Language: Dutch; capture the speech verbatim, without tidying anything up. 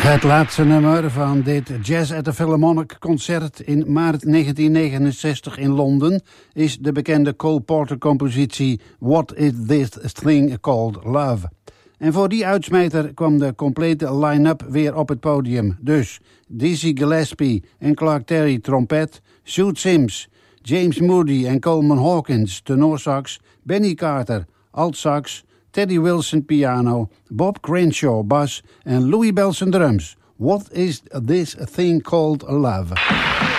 Het laatste nummer van dit Jazz at the Philharmonic concert in maart negentien negenenzestig in Londen is de bekende Cole Porter compositie What is this thing called love? En voor die uitsmijter kwam de complete line-up weer op het podium. Dus Dizzy Gillespie en Clark Terry trompet, Sue Sims, James Moody en Coleman Hawkins tenorsax, Benny Carter altsax, Teddy Wilson piano, Bob Crenshaw bas en Louis Bellson drums. What is this thing called love?